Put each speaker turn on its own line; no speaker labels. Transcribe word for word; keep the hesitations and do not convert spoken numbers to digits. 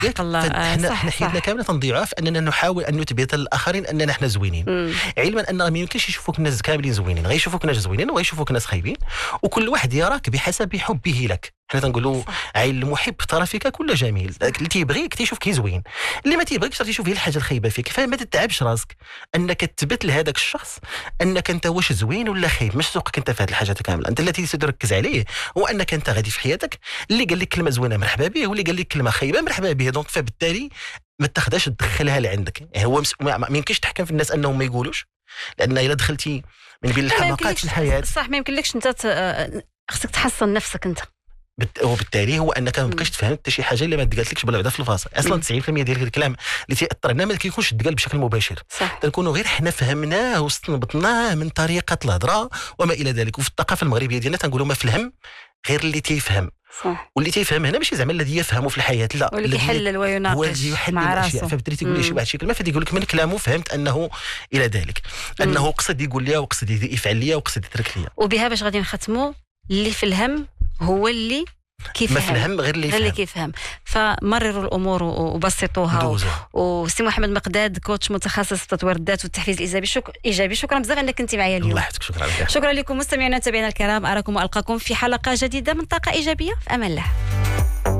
حق الله.
حنا حنا حياتنا كامله تنضيعوها في اننا نحاول ان نثبت للاخرين اننا حنا زوينين،
مم.
علما ان ما يمكنش يشوفوك الناس كاملين زوينين، غيشوفوك ناس زوينين وغيشوفوك ناس خايبين، وكل واحد يراك بحسب حبه لك. حنا تنقولوا عين المحب ترى فيك كل جميل، اللي تيبغيك تيشوفك كي اللي ما تيبغيكش تيشوف هي الحاجه الخايبه فيك. فما تتعبش راسك انك تثبت لهذاك الشخص انك انت واش زوين ولا خايب، مش سوقك انت في هذه الحاجات كامله. انت التي تركز عليه هو انك انت غادي في حياتك، اللي قال لك كلمه زوينه مرحبا به، واللي قال لك كلمه خايبه مرحبا به. دونك فبالتالي ما تاخذهاش تدخلها لعندك. يعني هو مس... ما يمكنش تحكم في الناس انهم ما يقولوش، لان الا دخلتي من بين الحماقات في الحياه
صح ما يمكنلكش انت خصك تحصن نفسك انت،
وبالتالي هو انك ما بقاش تفهم حتى شي حاجه اللي ما تقالتلكش بالعبده في الفاصل. اصلا تسعين بالمئة ديال الكلام اللي تيأثر علينا ما كيكونش تقال بشكل مباشر، تنكونوا غير حنا فهمناه واستنبطناه من طريقه الهضره وما الى ذلك. وفي الثقافه المغربيه ديالنا تنقولوا ما في الهم غير اللي تيفهم.
صح.
واللي تيفهم هنا ماشي زعما الذي يفهمه في الحياه، لا،
واللي يحلل ويناقش مع راسه.
فبالتالي تيقول لي شي واحد شي كلمه فديقول لك من كلامه فهمت انه الى ذلك، انه
مم.
قصد يقول لي وقصد يفعل لي وقصد يترك لي.
وبها باش غادي نختموا، اللي في الهم هو اللي كيفهم،
ما في الهم غير اللي يفهم.
اللي كيفهم. فمرروا الامور وبسطوها. وسي محمد مقداد كوتش متخصص في تطوير الذات والتحفيز الايجابي، شك... ايجابي شكرا بزاف انك كنتي معايا اليوم.
الله يحفظك. شكرا لك.
شكرا لكم مستمعينا ومتابعينا الكرام، اراكم والقاكم في حلقه جديده من طاقه ايجابيه. في امان الله.